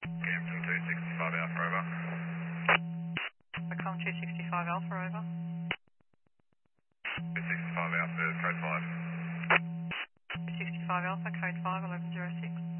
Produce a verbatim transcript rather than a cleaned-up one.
Campton two sixty-five Alpha, over. Become two sixty-five Alpha, over. two sixty-five Alpha, code five. two sixty-five Alpha, code five, eleven zero six.